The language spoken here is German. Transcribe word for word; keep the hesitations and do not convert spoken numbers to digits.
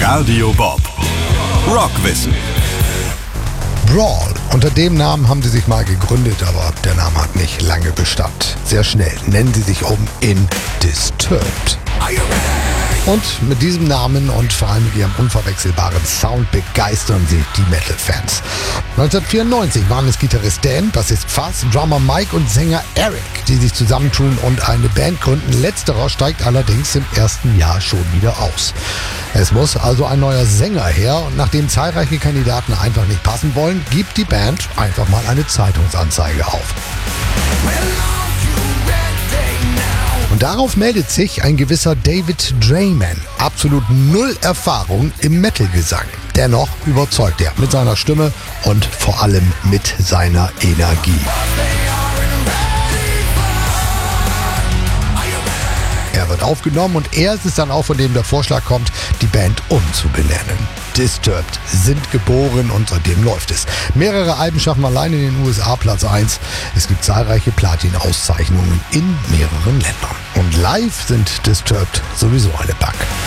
Radio Bob. Rockwissen. Brawl. Unter dem Namen haben sie sich mal gegründet, aber der Name hat nicht lange Bestand. Sehr schnell nennen sie sich um in Disturbed. Und mit diesem Namen und vor allem mit ihrem unverwechselbaren Sound begeistern sie die Metal-Fans. neunzehnhundertvierundneunzig waren es Gitarrist Dan, Bassist Fuzz, Drummer Mike und Sänger Eric, die sich zusammentun und eine Band gründen. Letzterer steigt allerdings im ersten Jahr schon wieder aus. Es muss also ein neuer Sänger her und nachdem zahlreiche Kandidaten einfach nicht passen wollen, gibt die Band einfach mal eine Zeitungsanzeige auf. Und darauf meldet sich ein gewisser David Draiman. Absolut null Erfahrung im Metal-Gesang. Dennoch überzeugt er mit seiner Stimme und vor allem mit seiner Energie. Er wird aufgenommen und er ist es dann auch, von dem der Vorschlag kommt, die Band umzubenennen. Disturbed sind geboren und seitdem läuft es. Mehrere Alben schaffen allein in den U S A Platz eins. Es gibt zahlreiche Platin-Auszeichnungen in mehreren Ländern. Und live sind Disturbed sowieso eine Bank.